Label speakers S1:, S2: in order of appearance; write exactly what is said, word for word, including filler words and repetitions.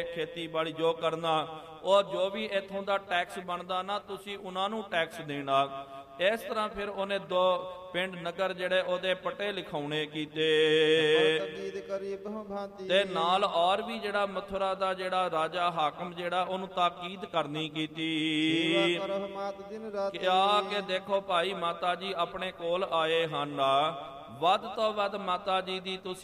S1: ਖੇਤੀਬਾੜੀ ਜੋ ਕਰਨਾ, ਉਹ ਜੋ ਵੀ ਇੱਥੋਂ ਦਾ ਟੈਕਸ ਬਣਦਾ ਨਾ, ਤੁਸੀਂ ਉਹਨਾਂ ਨੂੰ ਟੈਕਸ ਦੇਣਾ। ਇਸ ਤਰ੍ਹਾਂ ਫਿਰ ਉਹਨੇ ਦੋ ਪਿੰਡ ਨਗਰ ਜਿਹੜੇ ਉਹਦੇ ਪੱਟੇ ਲਿਖਾਉਣੇ ਕੀਤੇ, ਤੇ ਨਾਲ ਔਰ ਵੀ ਜਿਹੜਾ ਮਥੁਰਾ ਦਾ ਜਿਹੜਾ ਰਾਜਾ ਹਾਕਮ ਜਿਹੜਾ ਉਹਨੂੰ ਤਾਕੀਦ ਕਰਨੀ ਕੀਤੀ। ਕਿਹਾ ਕਿ ਦੇਖੋ ਭਾਈ, ਮਾਤਾ ਜੀ ਆਪਣੇ ਕੋਲ ਆਏ ਹਨ, ਵੱਧ ਤੋਂ ਵੱਧ ਮਾਤਾ ਜੀ ਦੀ ਤੁਸੀਂ